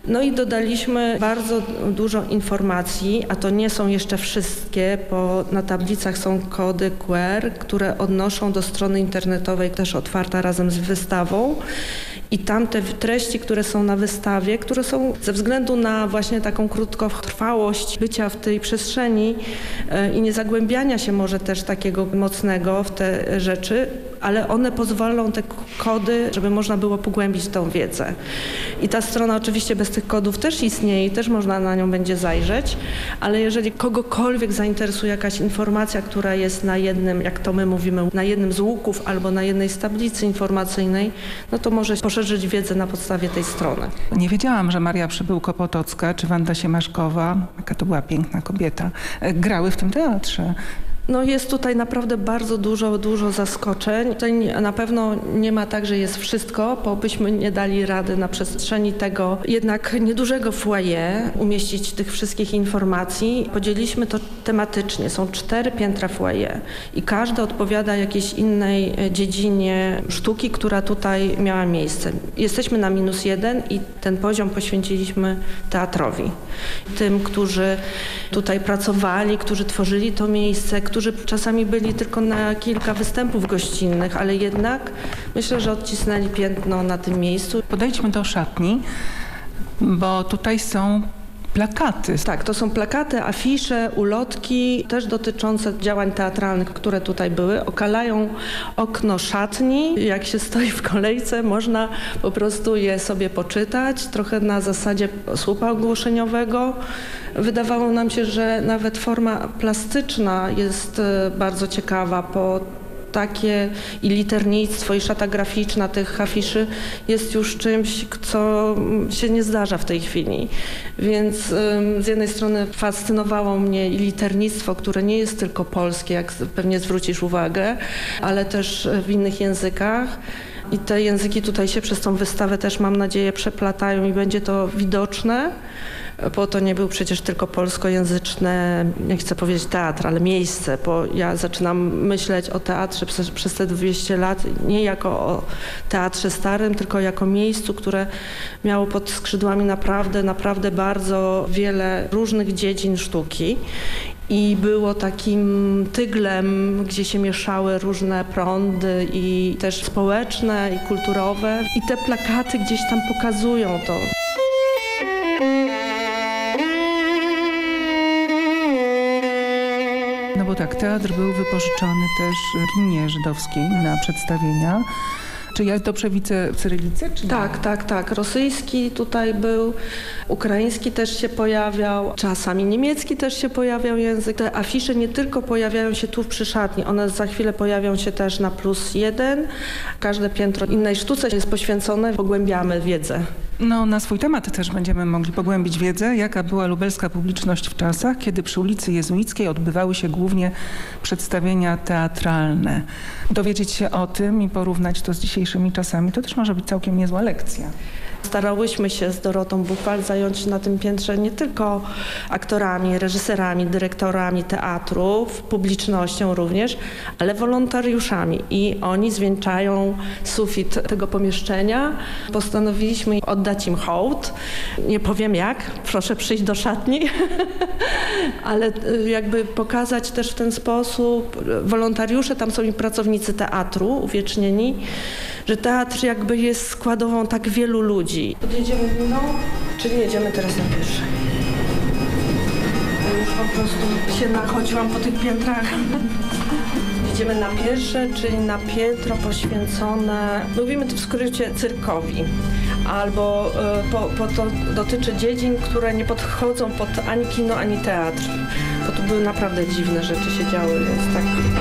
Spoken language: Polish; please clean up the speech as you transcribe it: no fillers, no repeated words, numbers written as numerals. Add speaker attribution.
Speaker 1: No i dodaliśmy bardzo dużo informacji, a to nie są jeszcze wszystkie, bo na tablicach są kody QR, które odnoszą do strony internetowej, też otwarta razem z wystawą. I tam te treści, które są na wystawie, które są ze względu na właśnie taką krótkotrwałość bycia w tej przestrzeni i nie zagłębiania się może też takiego mocnego w te rzeczy, ale one pozwolą, te kody, żeby można było pogłębić tą wiedzę. I ta strona oczywiście bez tych kodów też istnieje i też można na nią będzie zajrzeć, ale jeżeli kogokolwiek zainteresuje jakaś informacja, która jest na jednym, jak to my mówimy, na jednym z łuków albo na jednej z tablicy informacyjnej, no to może poszerzyć wiedzę na podstawie tej strony.
Speaker 2: Nie wiedziałam, że Maria Przybyłko-Potocka czy Wanda Siemaszkowa, jaka to była piękna kobieta, grały w tym teatrze.
Speaker 1: No jest tutaj naprawdę bardzo dużo zaskoczeń. Tutaj na pewno nie ma tak, że jest wszystko, bo byśmy nie dali rady na przestrzeni tego jednak niedużego foyer umieścić tych wszystkich informacji. Podzieliliśmy to tematycznie. Są 4 piętra foyer i każde odpowiada jakiejś innej dziedzinie sztuki, która tutaj miała miejsce. Jesteśmy na -1 i ten poziom poświęciliśmy teatrowi. Tym, którzy tutaj pracowali, którzy tworzyli to miejsce, którzy czasami byli tylko na kilka występów gościnnych, ale jednak myślę, że odcisnęli piętno na tym miejscu.
Speaker 2: Podejdźmy do szatni, bo tutaj są plakaty.
Speaker 1: Tak, to są plakaty, afisze, ulotki, też dotyczące działań teatralnych, które tutaj były. Okalają okno szatni. Jak się stoi w kolejce, można po prostu je sobie poczytać, trochę na zasadzie słupa ogłoszeniowego. Wydawało nam się, że nawet forma plastyczna jest bardzo ciekawa, bo takie i liternictwo, i szata graficzna tych afiszy jest już czymś, co się nie zdarza w tej chwili. Więc z jednej strony fascynowało mnie i liternictwo, które nie jest tylko polskie, jak pewnie zwrócisz uwagę, ale też w innych językach. I te języki tutaj się przez tą wystawę też, mam nadzieję, przeplatają i będzie to widoczne. Bo to nie był przecież tylko polskojęzyczne, nie chcę powiedzieć teatr, ale miejsce, bo ja zaczynam myśleć o teatrze przez te 200 lat nie jako o teatrze starym, tylko jako miejscu, które miało pod skrzydłami naprawdę bardzo wiele różnych dziedzin sztuki. I było takim tyglem, gdzie się mieszały różne prądy i też społeczne i kulturowe. I te plakaty gdzieś tam pokazują to.
Speaker 2: No bo tak, teatr był wypożyczony też gminie żydowskiej na przedstawienia. Czy ja dobrze widzę cyrylicę? Czy
Speaker 1: Tak. Rosyjski tutaj był, ukraiński też się pojawiał, czasami niemiecki też się pojawiał język. Te afisze nie tylko pojawiają się tu przy szatni, one za chwilę pojawią się też na +1. Każde piętro innej sztuce jest poświęcone, pogłębiamy wiedzę.
Speaker 2: No, na swój temat też będziemy mogli pogłębić wiedzę, jaka była lubelska publiczność w czasach, kiedy przy ulicy Jezuickiej odbywały się głównie przedstawienia teatralne. Dowiedzieć się o tym i porównać to z dzisiejszymi czasami, to też może być całkiem niezła lekcja.
Speaker 1: Starałyśmy się z Dorotą Buchwald zająć na tym piętrze nie tylko aktorami, reżyserami, dyrektorami teatrów, publicznością również, ale wolontariuszami i oni zwieńczają sufit tego pomieszczenia. Postanowiliśmy oddać im hołd. Nie powiem jak, proszę przyjść do szatni, ale jakby pokazać też w ten sposób wolontariusze, tam są i pracownicy teatru uwiecznieni, że teatr jakby jest składową tak wielu ludzi. Podjedziemy winą, czyli jedziemy teraz na pieszo. Ja już po prostu się nachodziłam po tych piętrach. Jedziemy na pierwsze, czyli na piętro poświęcone, mówimy tu w skrócie, cyrkowi. Albo to dotyczy dziedzin, które nie podchodzą pod ani kino, ani teatr. Bo tu były naprawdę dziwne rzeczy się działy, więc tak